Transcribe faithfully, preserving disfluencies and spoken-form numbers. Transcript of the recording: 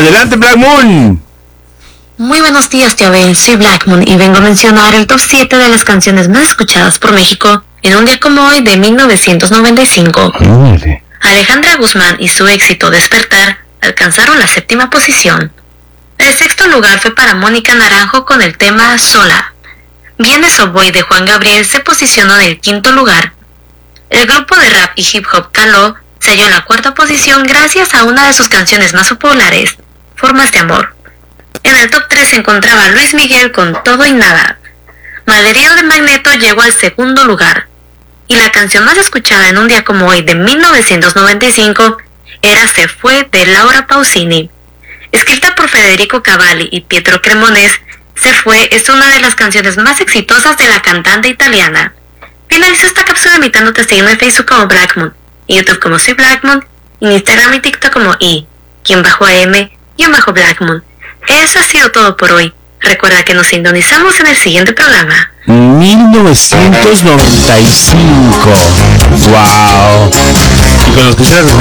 Adelante, Black Moon. Muy buenos días, tío Abel. Soy Black Moon y vengo a mencionar el top siete de las canciones más escuchadas por México en un día como hoy de mil novecientos noventa y cinco. Mire. Alejandra Guzmán y su éxito Despertar alcanzaron la séptima posición. El sexto lugar fue para Mónica Naranjo con el tema Sola. Vienes o Voy de Juan Gabriel se posicionó en el quinto lugar. El grupo de rap y hip hop Caló se halló en la cuarta posición gracias a una de sus canciones más populares, Formas de Amor. En el top tres se encontraba Luis Miguel con Todo y Nada. Malherido de Magneto llegó al segundo lugar. Y la canción más escuchada en un día como hoy de mil novecientos noventa y cinco era Se Fue de Laura Pausini. Escrita por Federico Cavalli y Pietro Cremonese, Se Fue es una de las canciones más exitosas de la cantante italiana. Finalizo esta cápsula invitándote a seguirme en Facebook como Black Moon, en YouTube como Soy Black Moon, en Instagram y TikTok como I, quien bajo A M, y bajo Black Moon. Eso ha sido todo por hoy. Recuerda que nos sintonizamos en el siguiente programa. mil novecientos noventa y cinco. Wow. Y con los que